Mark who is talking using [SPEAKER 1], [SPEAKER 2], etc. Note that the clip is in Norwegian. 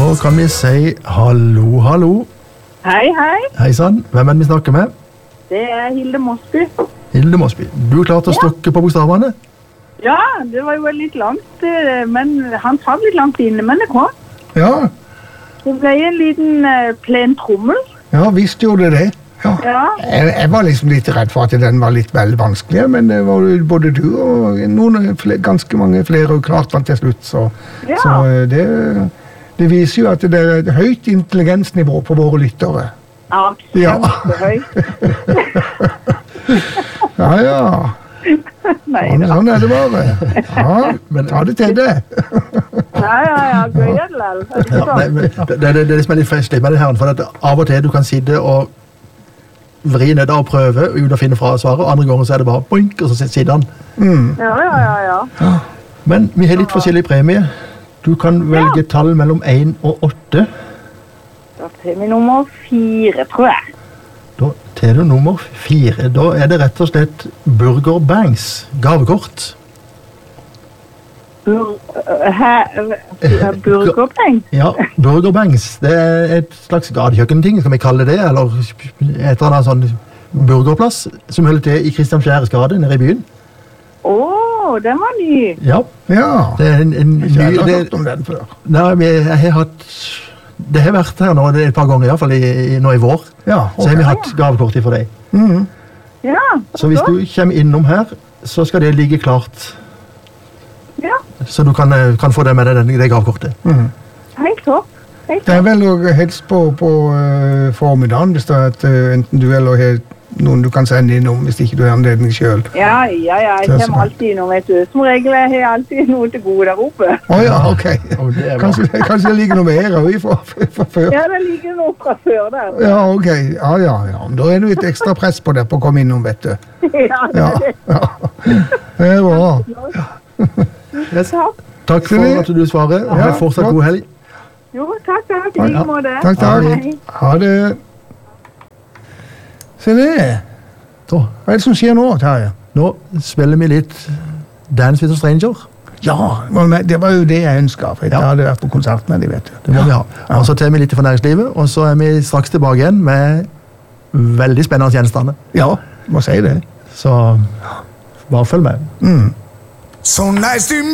[SPEAKER 1] Da kan vi si hallo, hallo.
[SPEAKER 2] Hei, hei.
[SPEAKER 1] Hei sann, hvem vi snakker med?
[SPEAKER 2] Det Hilde Mosby.
[SPEAKER 1] Hilde Mosby. Du klarte å stokke på bokstavene?
[SPEAKER 2] Ja, det var jo litt langt, men han satt litt langt inne, men det kom.
[SPEAKER 3] Ja,
[SPEAKER 2] Det ble en liten plen trommel.
[SPEAKER 3] ja, visst gjorde det. Ja.
[SPEAKER 2] Ja,
[SPEAKER 3] Jeg var liksom litt redd for at den var litt vel vanskelig, men det var jo både du og ganske mange flere klart den til slutt, så,
[SPEAKER 2] Ja.
[SPEAKER 3] så det viser jo at det er et høyt intelligensnivå på våre lyttere.
[SPEAKER 2] ja,
[SPEAKER 3] Ja.
[SPEAKER 2] kjempehøy.
[SPEAKER 3] Ja,
[SPEAKER 2] Nei da.
[SPEAKER 3] sånn er det bare. Ja, men ta det til det.
[SPEAKER 2] Ja, gøy er det lell.
[SPEAKER 1] Ja, nei, men det som er litt festlig med det her, for at av og til du kan sitte og vri ned og prøve uten å finne fra svaret, og andre ganger så er det bare boink, og så sitter han.
[SPEAKER 2] Ja.
[SPEAKER 1] Men vi har litt forskjellig premie. Du kan velge tall mellom 1 og 8.
[SPEAKER 2] Da tar vi nummer 4, tror jeg.
[SPEAKER 1] Da tar du nummer 4. Da er det rett og slett Burger Banks gavekort.
[SPEAKER 2] Burgerpeng?
[SPEAKER 1] Ja, Burger Banks. Det er et slags gadekjøkkenting, skal vi kalle det, eller et eller annet sånn burgerplass som holder til i Kristiansfjæres gate nede i byen.
[SPEAKER 2] Den var ny.
[SPEAKER 1] Ja,
[SPEAKER 3] Ja,
[SPEAKER 1] det er en
[SPEAKER 3] jeg har
[SPEAKER 1] ny...
[SPEAKER 3] hørt om den før.
[SPEAKER 1] Nei, jeg har hatt... Det har vært her nå et par ganger, i hvert fall nå i vår.
[SPEAKER 3] Ja,
[SPEAKER 1] Så har vi hatt gavekort for deg.
[SPEAKER 2] Ja,
[SPEAKER 1] Så hvis du kommer innom her, så skal det ligge klart,
[SPEAKER 2] Ja,
[SPEAKER 1] så du kan få det med deg, det gavekortet.
[SPEAKER 2] helt topp. Helt
[SPEAKER 3] Det er
[SPEAKER 2] topp.
[SPEAKER 3] vel å helst på formiddagen, hvis det er enten du eller har noen du kan sende innom, hvis ikke du har anledning selv.
[SPEAKER 2] Ja, jeg kommer alltid innom, vet du. Som regel har jeg alltid noe til gode der oppe.
[SPEAKER 3] Åja, ok.
[SPEAKER 1] Og det er bra.
[SPEAKER 3] Kanskje det ligger noe mer også fra før.
[SPEAKER 2] Ja, det ligger noe fra før der.
[SPEAKER 3] Ja, ok. Ja. Men da er det jo et ekstra press på deg på å komme innom, vet du.
[SPEAKER 2] Ja, det
[SPEAKER 3] Ja,
[SPEAKER 2] er det.
[SPEAKER 3] Det er bra.
[SPEAKER 1] Yes.
[SPEAKER 2] Takk.
[SPEAKER 1] Takk for at du svarer, og
[SPEAKER 3] Ja,
[SPEAKER 1] ha fortsatt
[SPEAKER 3] flott.
[SPEAKER 1] god helg.
[SPEAKER 2] Jo, takk. I like måte.
[SPEAKER 3] Takk.
[SPEAKER 2] Hei.
[SPEAKER 3] Ha det. Se det.
[SPEAKER 1] Så,
[SPEAKER 3] Hva er det som skjer nå, Terje?
[SPEAKER 1] nå spiller vi litt Dance with a Stranger.
[SPEAKER 3] Ja, det var jo det jeg ønsket, for jeg hadde vært på konsert med dem, vet du.
[SPEAKER 1] Det må vi ha. Og så tar vi litt for næringslivet, og så er vi straks tilbake igjen med veldig spennende gjenstander.
[SPEAKER 3] Ja, må si det.
[SPEAKER 1] Så bare følg med.
[SPEAKER 4] So nice to meet